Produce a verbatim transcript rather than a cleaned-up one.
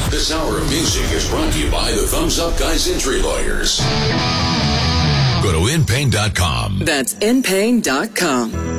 This hour of music is brought to you by the Thumbs Up Guys Injury Lawyers. Go to in pain dot com. That's in pain dot com.